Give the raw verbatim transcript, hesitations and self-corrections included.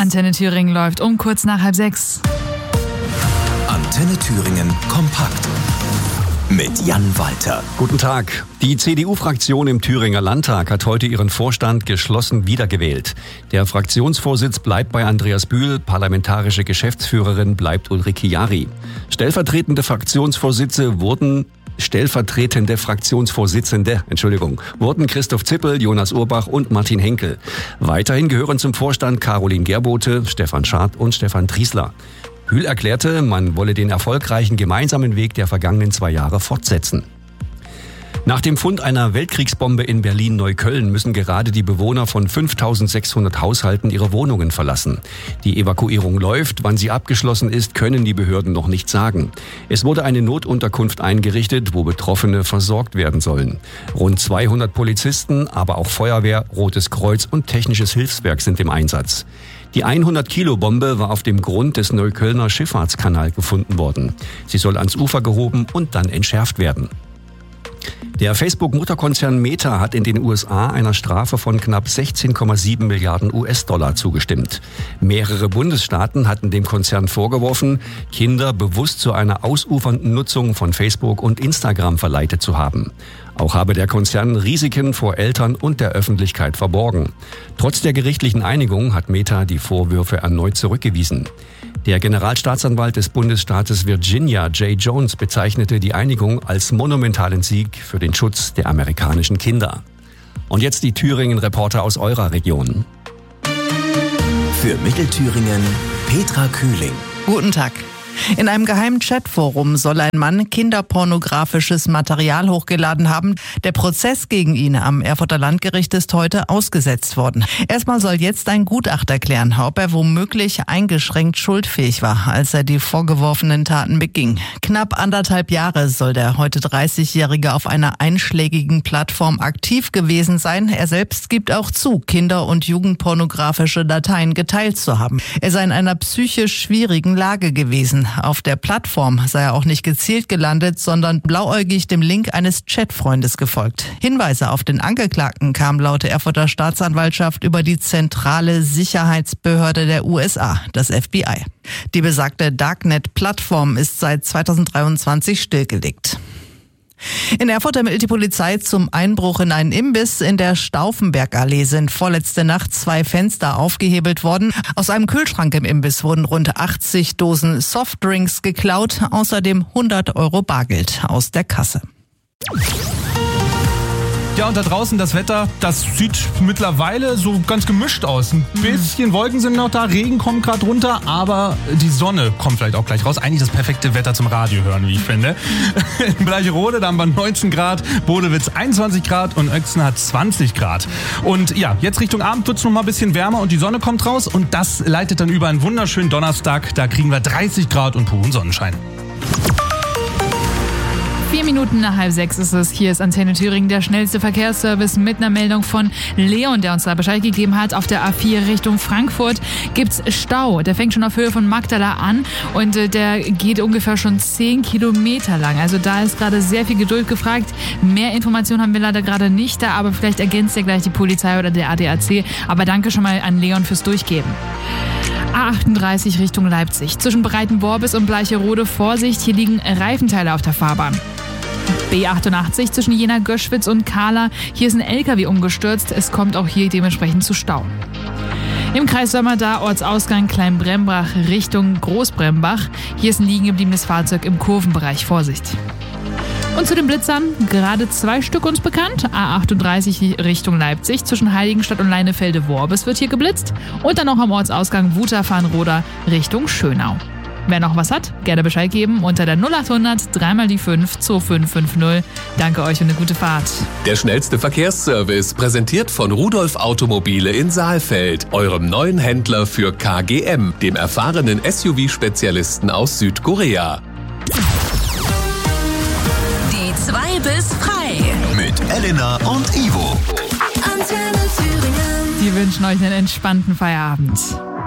Antenne Thüringen läuft um kurz nach halb sechs. Antenne Thüringen kompakt mit Jan Walter. Guten Tag. Die C D U-Fraktion im Thüringer Landtag hat heute ihren Vorstand geschlossen wiedergewählt. Der Fraktionsvorsitz bleibt bei Andreas Bühl, parlamentarische Geschäftsführerin bleibt Ulrike Jari. Stellvertretende Fraktionsvorsitze wurden Stellvertretende Fraktionsvorsitzende, Entschuldigung, wurden Christoph Zippel, Jonas Urbach und Martin Henkel. Weiterhin gehören zum Vorstand Caroline Gerbote, Stefan Schad und Stefan Triesler. Bühl erklärte, man wolle den erfolgreichen gemeinsamen Weg der vergangenen zwei Jahre fortsetzen. Nach dem Fund einer Weltkriegsbombe in Berlin-Neukölln müssen gerade die Bewohner von fünftausendsechshundert Haushalten ihre Wohnungen verlassen. Die Evakuierung läuft. Wann sie abgeschlossen ist, können die Behörden noch nicht sagen. Es wurde eine Notunterkunft eingerichtet, wo Betroffene versorgt werden sollen. Rund zweihundert Polizisten, aber auch Feuerwehr, Rotes Kreuz und Technisches Hilfswerk sind im Einsatz. Die hundert-Kilo-Bombe war auf dem Grund des Neuköllner Schifffahrtskanals gefunden worden. Sie soll ans Ufer gehoben und dann entschärft werden. Der Facebook-Mutterkonzern Meta hat in den U S A einer Strafe von knapp sechzehn Komma sieben Milliarden U S-Dollar zugestimmt. Mehrere Bundesstaaten hatten dem Konzern vorgeworfen, Kinder bewusst zu einer ausufernden Nutzung von Facebook und Instagram verleitet zu haben. Auch habe der Konzern Risiken vor Eltern und der Öffentlichkeit verborgen. Trotz der gerichtlichen Einigung hat Meta die Vorwürfe erneut zurückgewiesen. Der Generalstaatsanwalt des Bundesstaates Virginia, Jay Jones, bezeichnete die Einigung als monumentalen Sieg für den Schutz der amerikanischen Kinder. Und jetzt die Thüringen-Reporter aus eurer Region. Für Mittelthüringen Petra Kühling. Guten Tag. In einem geheimen Chatforum soll ein Mann kinderpornografisches Material hochgeladen haben. Der Prozess gegen ihn am Erfurter Landgericht ist heute ausgesetzt worden. Erstmal soll jetzt ein Gutachter klären, ob er womöglich eingeschränkt schuldfähig war, als er die vorgeworfenen Taten beging. Knapp anderthalb Jahre soll der heute dreißigjährige auf einer einschlägigen Plattform aktiv gewesen sein. Er selbst gibt auch zu, Kinder- und Jugendpornografische Dateien geteilt zu haben. Er sei in einer psychisch schwierigen Lage gewesen. Auf der Plattform sei er auch nicht gezielt gelandet, sondern blauäugig dem Link eines Chatfreundes gefolgt. Hinweise auf den Angeklagten kamen laut der Erfurter Staatsanwaltschaft über die zentrale Sicherheitsbehörde der U S A, das F B I. Die besagte Darknet-Plattform ist seit zweitausenddreiundzwanzig stillgelegt. In Erfurt ermittelt die Polizei zum Einbruch in einen Imbiss. In der Stauffenbergallee sind vorletzte Nacht zwei Fenster aufgehebelt worden. Aus einem Kühlschrank im Imbiss wurden rund achtzig Dosen Softdrinks geklaut, außerdem hundert Euro Bargeld aus der Kasse. Ja, und da draußen das Wetter, das sieht mittlerweile so ganz gemischt aus. Ein bisschen Wolken sind noch da, Regen kommt gerade runter, aber die Sonne kommt vielleicht auch gleich raus. Eigentlich das perfekte Wetter zum Radio hören, wie ich finde. In Bleicherode, da haben wir neunzehn Grad, Bodewitz einundzwanzig Grad und Öxen hat zwanzig Grad. Und ja, jetzt Richtung Abend wird es noch mal ein bisschen wärmer und die Sonne kommt raus und das leitet dann über einen wunderschönen Donnerstag. Da kriegen wir dreißig Grad und puren Sonnenschein. Vier Minuten nach halb sechs ist es. Hier ist Antenne Thüringen, der schnellste Verkehrsservice mit einer Meldung von Leon, der uns da Bescheid gegeben hat. Auf der A vier Richtung Frankfurt gibt's Stau. Der fängt schon auf Höhe von Magdala an und äh, der geht ungefähr schon zehn Kilometer lang. Also da ist gerade sehr viel Geduld gefragt. Mehr Informationen haben wir leider gerade nicht da, aber vielleicht ergänzt ja gleich die Polizei oder der A D A C. Aber danke schon mal an Leon fürs Durchgeben. A achtunddreißig Richtung Leipzig. Zwischen Breitenborbiß und Bleicherode Vorsicht, hier liegen Reifenteile auf der Fahrbahn. B achtundachtzig zwischen Jena, Göschwitz und Kahla. Hier ist ein L K W umgestürzt. Es kommt auch hier dementsprechend zu Stau. Im Kreis Sömmerda, Ortsausgang Kleinbrembach Richtung Großbrembach. Hier ist ein liegen gebliebenes Fahrzeug im Kurvenbereich. Vorsicht. Und zu den Blitzern, gerade zwei Stück uns bekannt. A achtunddreißig Richtung Leipzig, zwischen Heiligenstadt und Leinefelde-Worbis wird hier geblitzt. Und dann noch am Ortsausgang Wutachfahrenroda Richtung Schönau. Wer noch was hat, gerne Bescheid geben unter der null achthundert drei mal die fünf zwei fünf fünf null. Danke euch und eine gute Fahrt. Der schnellste Verkehrsservice, präsentiert von Rudolf Automobile in Saalfeld, eurem neuen Händler für K G M, dem erfahrenen S U V-Spezialisten aus Südkorea. Die zwei bis frei. Mit Elena und Ivo. Antenne Thüringen. Die wünschen euch einen entspannten Feierabend.